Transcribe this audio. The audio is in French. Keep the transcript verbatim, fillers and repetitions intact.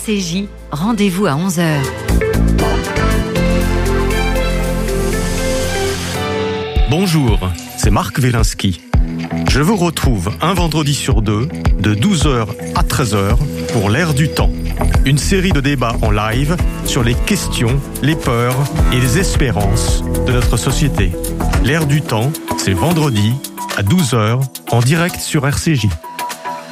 C J, rendez-vous à onze heures. Bonjour, c'est Marc Wielinski. Je vous retrouve un vendredi sur deux, de douze heures à treize heures, pour l'Air du temps. Une série de débats en live sur les questions, les peurs et les espérances de notre société. L'Air du temps, c'est vendredi à douze heures, en direct sur R C J.